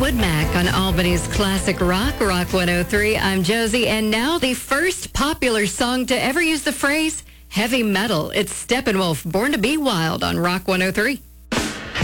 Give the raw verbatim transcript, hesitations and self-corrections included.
Fleetwood Mac on Albany's Classic Rock, Rock one oh three. I'm Josie, and now the first popular song to ever use the phrase heavy metal. It's Steppenwolf, Born to Be Wild on Rock one oh three.